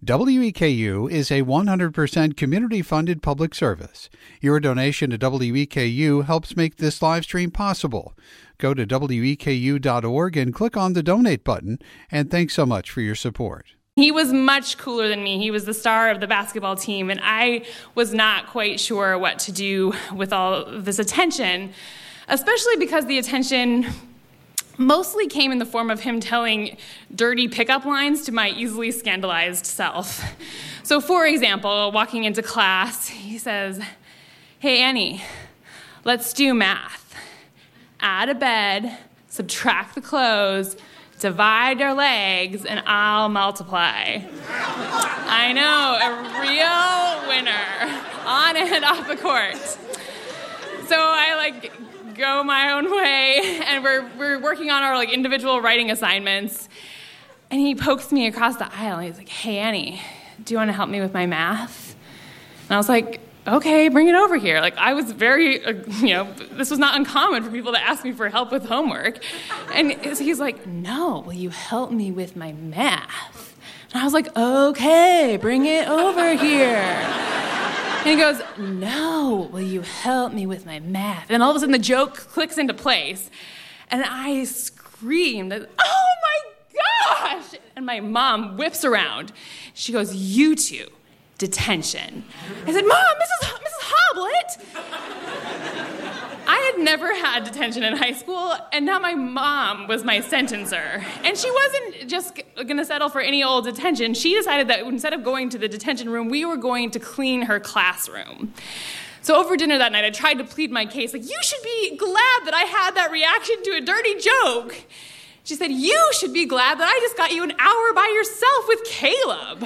WEKU is a 100% community-funded public service. Your donation to WEKU helps make this live stream possible. Go to weku.org and click on the donate button, and thanks so much for your support. He was much cooler than me. He was the star of the basketball team, and I was not quite sure what to do with all this attention, especially because the attention mostly came in the form of him telling dirty pickup lines to my easily scandalized self. So, for example, walking into class, he says, "Hey, Annie, let's do math. Add a bed, subtract the clothes, divide our legs, and I'll multiply." I know, a real winner, on and off the court. So I go my own way, and we're working on our individual writing assignments, and he pokes me across the aisle, and he's like, "Hey, Annie, do you want to help me with my math?" And I was like, "Okay, bring it over here." I was very, this was not uncommon for people to ask me for help with homework. And he's like, "No, will you help me with my math?" And I was like, "Okay, bring it over here." And he goes, "No, will you help me with my math?" And all of a sudden the joke clicks into place. And I screamed, "Oh my gosh!" And my mom whips around. She goes, "You two, detention." I said, "Mom, Mrs. Hoblet." I had never had detention in high school, and now my mom was my sentencer. And she wasn't just going to settle for any old detention. She decided that instead of going to the detention room, we were going to clean her classroom. So over dinner that night, I tried to plead my case, "You should be glad that I had that reaction to a dirty joke." She said, "You should be glad that I just got you an hour by yourself with Caleb."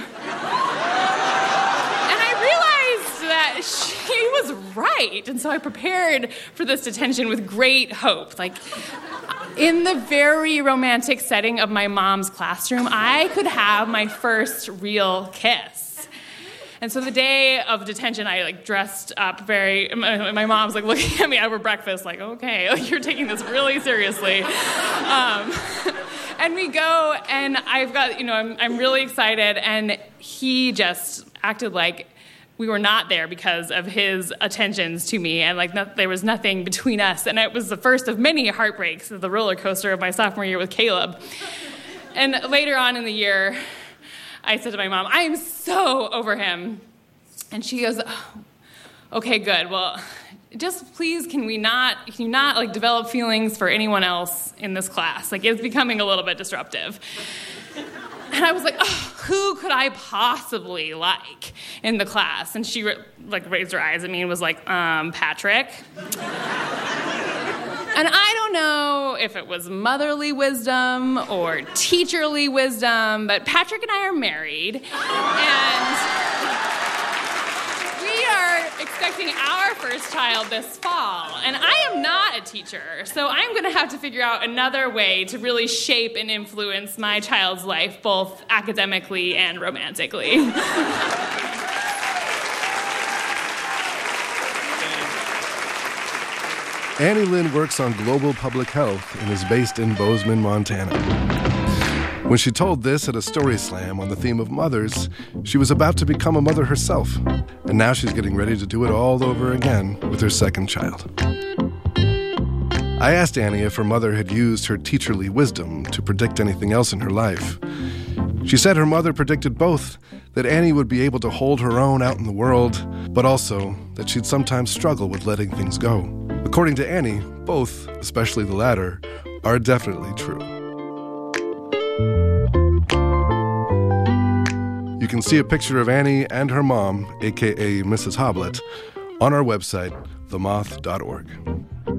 And I realized that she was right. And so I prepared for this detention with great hope. In the very romantic setting of my mom's classroom, I could have my first real kiss. And so the day of detention, I dressed up my mom's looking at me over breakfast "Okay, you're taking this really seriously." And we go, and I've got, I'm really excited, and he just acted like we were not there because of his attentions to me, and there was nothing between us. And it was the first of many heartbreaks of the roller coaster of my sophomore year with Caleb. And later on in the year, I said to my mom, "I am so over him." And she goes, "Oh, okay, good. Well, just please, can you not develop feelings for anyone else in this class? It's becoming a little bit disruptive." And I was like, "Oh, who could I possibly like in the class?" And she raised her eyes at me and was like, "Patrick." And I don't know if it was motherly wisdom or teacherly wisdom, but Patrick and I are married, and we are expecting our first child this fall. And I am not a teacher, so I'm going to have to figure out another way to really shape and influence my child's life, both academically and romantically. Annie Lynn works on global public health and is based in Bozeman, Montana. When she told this at a story slam on the theme of mothers, she was about to become a mother herself, and now she's getting ready to do it all over again with her second child. I asked Annie if her mother had used her teacherly wisdom to predict anything else in her life. She said her mother predicted both, that Annie would be able to hold her own out in the world, but also that she'd sometimes struggle with letting things go. According to Annie, both, especially the latter, are definitely true. You can see a picture of Annie and her mom, a.k.a. Mrs. Hoblet, on our website, themoth.org.